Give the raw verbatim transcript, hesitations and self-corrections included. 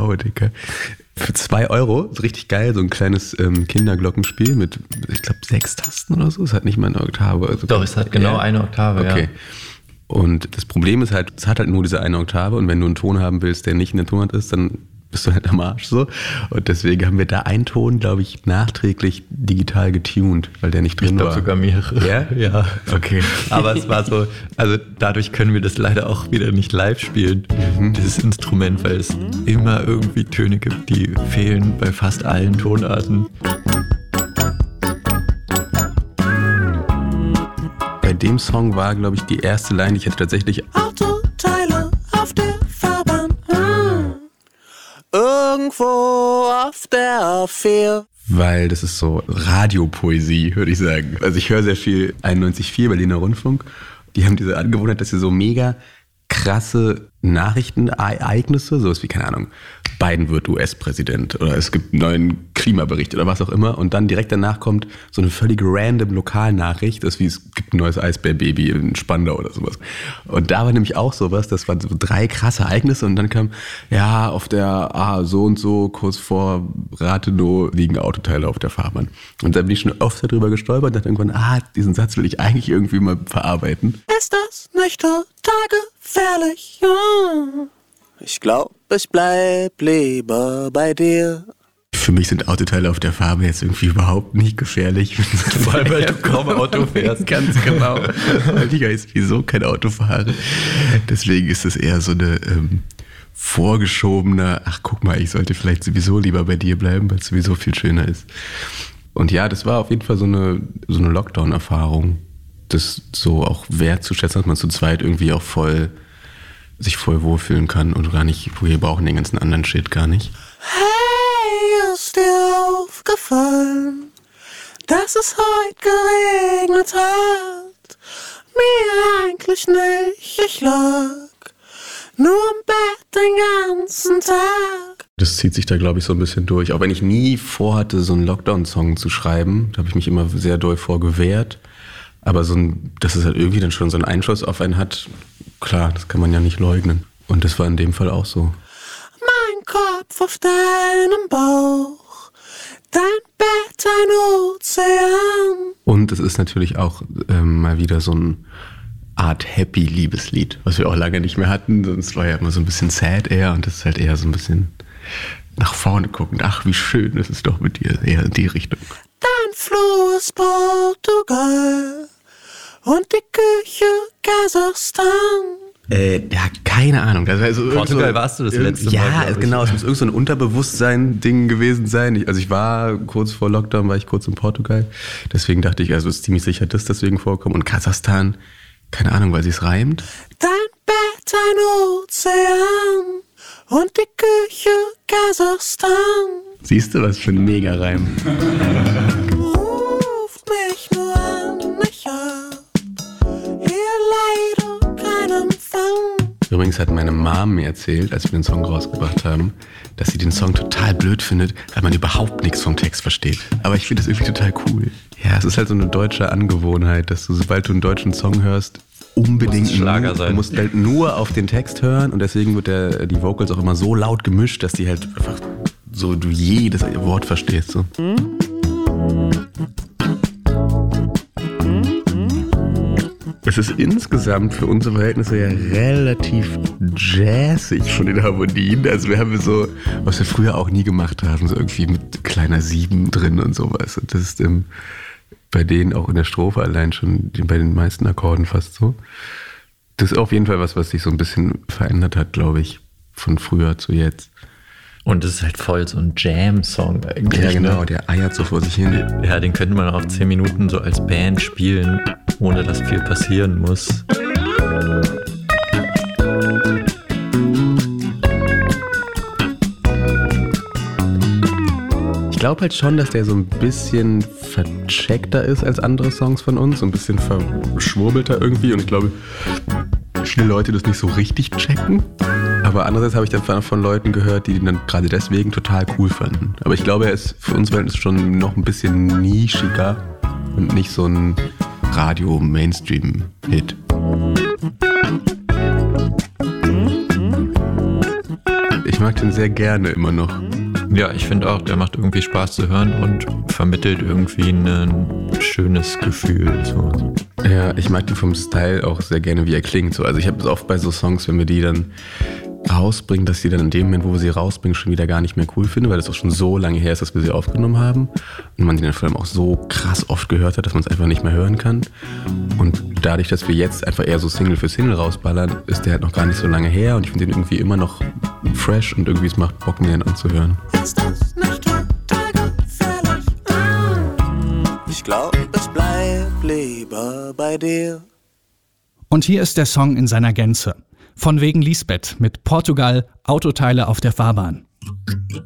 Wow, Digga. Für zwei Euro, ist richtig geil, so ein kleines ähm, Kinderglockenspiel mit, ich glaube, sechs Tasten oder so. Es hat nicht mal eine Oktave. Also Doch, es hat genau ja. eine Oktave, okay. ja. Und das Problem ist halt, es hat halt nur diese eine Oktave und wenn du einen Ton haben willst, der nicht in der Tonart ist, dann bist du halt am Arsch so. Und deswegen haben wir da einen Ton, glaube ich, nachträglich digital getuned, weil der nicht drin ich glaub, war. sogar mehrere. Ja? Ja. Okay. Aber es war so, also dadurch können wir das leider auch wieder nicht live spielen, mhm. dieses Instrument, weil es immer irgendwie Töne gibt, die fehlen bei fast allen Tonarten. Bei dem Song war, glaube ich, die erste Line, die ich hatte tatsächlich Autoteile auf der Fahrbahn. Hm. Irgendwo auf der vier. Weil das ist so Radiopoesie, würde ich sagen. Also ich höre sehr viel einundneunzig Komma vier Berliner Rundfunk. Die haben diese Angewohnheit, dass sie so mega krasse Nachrichtenereignisse, sowas wie, keine Ahnung, Biden wird U S-Präsident oder es gibt einen neuen Klimabericht oder was auch immer und dann direkt danach kommt so eine völlig random Lokalnachricht, das ist wie es gibt ein neues Eisbärbaby in Spandau oder sowas. Und da war nämlich auch sowas, das waren so drei krasse Ereignisse und dann kam, ja, auf der ah, so und so, kurz vor Rathenow liegen Autoteile auf der Fahrbahn. Und da bin ich schon oft darüber gestolpert und dachte irgendwann, ah, diesen Satz will ich eigentlich irgendwie mal verarbeiten. Ist das nicht total gefährlich? Ja. Ich glaub, ich bleib lieber bei dir. Für mich sind Autoteile auf der Farbe jetzt irgendwie überhaupt nicht gefährlich. Vor allem, weil du kaum Auto fährst. Ganz genau. Weil ich ja jetzt sowieso kein Auto fahre. Deswegen ist es eher so eine ähm, vorgeschobene, ach guck mal, ich sollte vielleicht sowieso lieber bei dir bleiben, weil es sowieso viel schöner ist. Und ja, das war auf jeden Fall so eine, so eine Lockdown-Erfahrung. Das so auch wertzuschätzen, dass man zu zweit irgendwie auch voll sich voll wohlfühlen kann und gar nicht, wir brauchen den ganzen anderen Shit gar nicht. Hey, ist dir aufgefallen, dass es heute geregnet hat? Mir eigentlich nicht, ich lag nur im Bett den ganzen Tag. Das zieht sich da, glaube ich, so ein bisschen durch. Auch wenn ich nie vorhatte, so einen Lockdown-Song zu schreiben, da habe ich mich immer sehr doll vor gewehrt. Aber so ein, dass es halt irgendwie dann schon so einen Einfluss auf einen hat, klar, das kann man ja nicht leugnen. Und das war in dem Fall auch so. Mein Kopf auf deinem Bauch, dein Bett ein Ozean. Und es ist natürlich auch ähm, mal wieder so eine Art Happy-Liebeslied, was wir auch lange nicht mehr hatten. Sonst war ja immer so ein bisschen sad eher und das ist halt eher so ein bisschen nach vorne guckend. Ach, wie schön ist es doch mit dir, eher in die Richtung. Dein Floh ist Portugal und die Küche Kasachstan. Äh, ja, keine Ahnung. Das war so Portugal so, warst du das letzte Mal, Ja, genau. Es muss irgend so ein Unterbewusstsein-Ding gewesen sein. Ich, also ich war kurz vor Lockdown, war ich kurz in Portugal. Deswegen dachte ich, also es ist ziemlich sicher, dass deswegen vorkommt. Und Kasachstan, keine Ahnung, weil sie es reimt. Dein Bett ein Ozean und die Küche Kasachstan. Siehst du, was für ein Mega-Reim. Ruft mich nur an, ich hab hier leider keinen Empfang. Übrigens hat meine Mom mir erzählt, als wir den Song rausgebracht haben, dass sie den Song total blöd findet, weil man überhaupt nichts vom Text versteht. Aber ich finde das irgendwie total cool. Ja, es ist halt so eine deutsche Angewohnheit, dass du, sobald du einen deutschen Song hörst, unbedingt Schlager nur, sein. Du musst halt nur auf den Text hören und deswegen wird der, die Vocals auch immer so laut gemischt, dass die halt einfach so du jedes Wort verstehst. So. Es ist insgesamt für unsere Verhältnisse ja relativ jazzig von den Harmonien. Also wir haben so, was wir früher auch nie gemacht haben, so irgendwie mit kleiner Sieben drin und sowas. Und das ist im, bei denen auch in der Strophe allein schon bei den meisten Akkorden fast so. Das ist auf jeden Fall was, was sich so ein bisschen verändert hat, glaube ich, von früher zu jetzt. Und es ist halt voll so ein Jam-Song eigentlich. Ja, genau, ne? der eiert so vor sich hin. Ja, den könnte man auch zehn Minuten so als Band spielen, ohne dass viel passieren muss. Ich glaube halt schon, dass der so ein bisschen vercheckter ist als andere Songs von uns, so ein bisschen verschwurbelter irgendwie und ich glaube, viele Leute das nicht so richtig checken. Aber andererseits habe ich dann von Leuten gehört, die ihn dann gerade deswegen total cool fanden. Aber ich glaube, er ist für uns schon noch ein bisschen nischiger und nicht so ein Radio-Mainstream-Hit. Ich Ich mag den sehr gerne immer noch. Ja, ich finde auch, der macht irgendwie Spaß zu hören und vermittelt irgendwie ein schönes Gefühl. So. Ja, ich mag den vom Style auch sehr gerne, wie er klingt. So. Also ich habe es oft bei so Songs, wenn wir die dann rausbringen, dass die dann in dem Moment, wo wir sie rausbringen, schon wieder gar nicht mehr cool finde, weil das auch schon so lange her ist, dass wir sie aufgenommen haben und man die dann vor allem auch so krass oft gehört hat, dass man es einfach nicht mehr hören kann. Und dadurch, dass wir jetzt einfach eher so Single für Single rausballern, ist der halt noch gar nicht so lange her und ich finde den irgendwie immer noch fresh und irgendwie es macht Bock, mir den anzuhören. Ist das nicht total gefährlich? Ich glaub, ich bleib lieber bei dir. Und hier ist der Song in seiner Gänze. Von wegen Lisbeth mit Portugal, Autoteile auf der Fahrbahn.